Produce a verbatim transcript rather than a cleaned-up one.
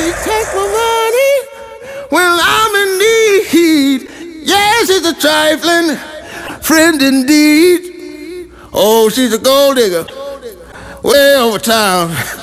take my money when I'm in need. Yes, she's a trifling friend indeed. Oh, she's a gold digger way over town.